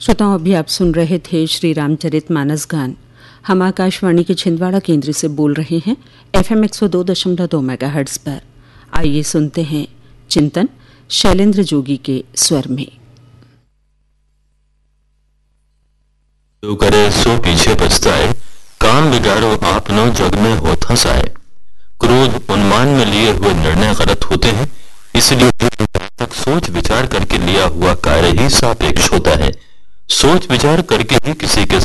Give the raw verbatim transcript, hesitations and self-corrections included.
श्रोताओं, अभी आप सुन रहे थे श्री रामचरित मानस गान। हम आकाशवाणी के छिंदवाड़ा केंद्र से बोल रहे हैं एफएम एक सौ दो दशमलव दो मेगाहर्ट्ज पर। आइए सुनते हैं चिंतन शैलेंद्र जोगी के स्वर में। जो करे सो पीछे पछताए, काम बिगाड़ो आप नो जग में होत हंसाए। क्रोध उन्मान में लिए हुए निर्णय गलत होते हैं, इसलिए तक सोच विचार करके लिया हुआ कार्य ही सापेक्ष होता है। सोच विचार करके ही किसी के